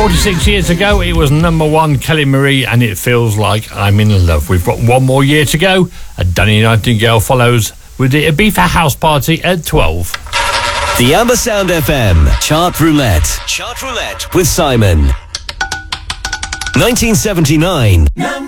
46 years ago, it was number one, Kelly Marie, and It Feels Like I'm in Love. We've got one more year to go, and Danny Nightingale follows with the Ibiza House Party at 12. The Amber Sound FM Chart Roulette. Chart Roulette with Simon. 1979.